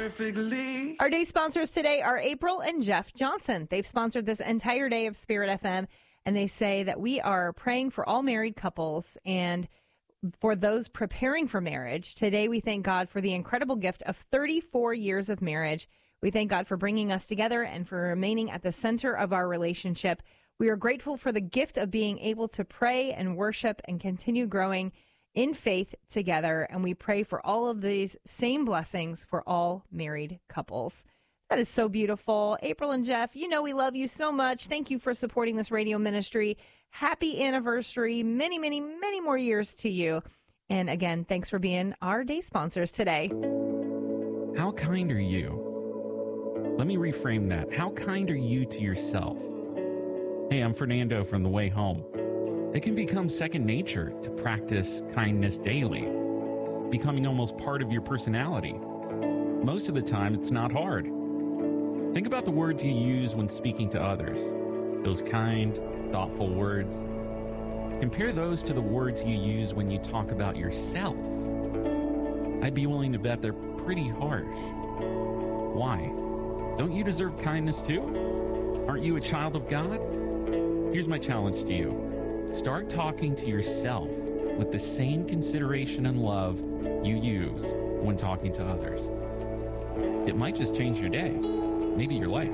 perfectly. Our day sponsors today are April and Jeff Johnson. They've sponsored this entire day of Spirit FM, and they say that we are praying for all married couples and for those preparing for marriage. Today, we thank God for the incredible gift of 34 years of marriage. We thank God for bringing us together and for remaining at the center of our relationship. We are grateful for the gift of being able to pray and worship and continue growing in faith together. And we pray for all of these same blessings for all married couples. That is so beautiful. April and Jeff, you know we love you so much. Thank you for supporting this radio ministry. Happy anniversary. Many, many, many more years to you. And again, thanks for being our day sponsors today. How kind are you? Let me reframe that. How kind are you to yourself? Hey, I'm Fernando from The Way Home. It can become second nature to practice kindness daily, becoming almost part of your personality. Most of the time, it's not hard. Think about the words you use when speaking to others. Those kind, thoughtful words. Compare those to the words you use when you talk about yourself. I'd be willing to bet they're pretty harsh. Why? Don't you deserve kindness too? Aren't you a child of God? Here's my challenge to you. Start talking to yourself with the same consideration and love you use when talking to others. It might just change your day, maybe your life.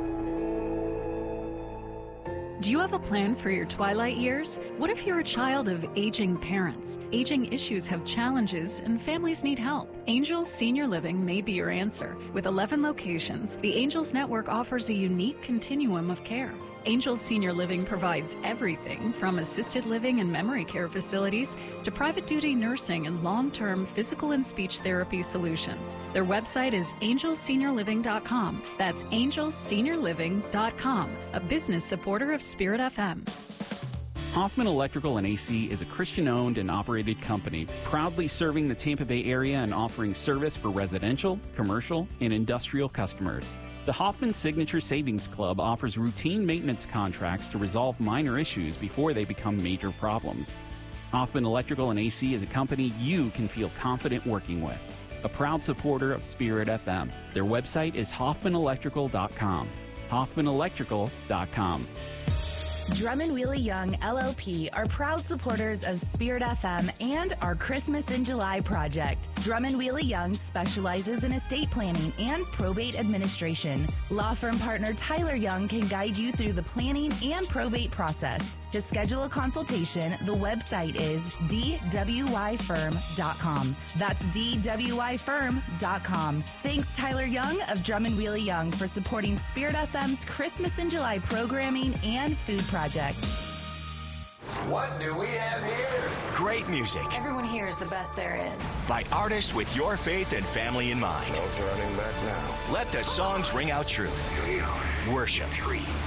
Do you have a plan for your twilight years? What if you're a child of aging parents? Aging issues have challenges and families need help. Angels Senior Living may be your answer. With 11 locations, the Angels Network offers a unique continuum of care. Angels Senior Living provides everything from assisted living and memory care facilities to private duty nursing and long-term physical and speech therapy solutions. Their website is angelseniorliving.com. That's angelseniorliving.com, a business supporter of Spirit FM. Hoffman Electrical and AC is a Christian-owned and operated company proudly serving the Tampa Bay area and offering service for residential, commercial, and industrial customers. The Hoffman Signature Savings Club offers routine maintenance contracts to resolve minor issues before they become major problems. Hoffman Electrical and AC is a company you can feel confident working with. A proud supporter of Spirit FM. Their website is hoffmanelectrical.com. hoffmanelectrical.com. Drummond Wheely Young LLP are proud supporters of Spirit FM and our Christmas in July project. Drummond Wheely Young specializes in estate planning and probate administration. Law firm partner Tyler Young can guide you through the planning and probate process. To schedule a consultation, the website is dwyfirm.com. That's dwyfirm.com. Thanks, Tyler Young of Drummond Wheely Young, for supporting Spirit FM's Christmas in July programming and food project. What do we have here? Great music. Everyone here is the best there is. By artists with your faith and family in mind. No turning back now. Let the songs ring out truth. Worship.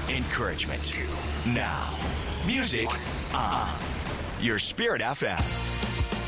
Encouragement. Now. Music on your Spirit FM.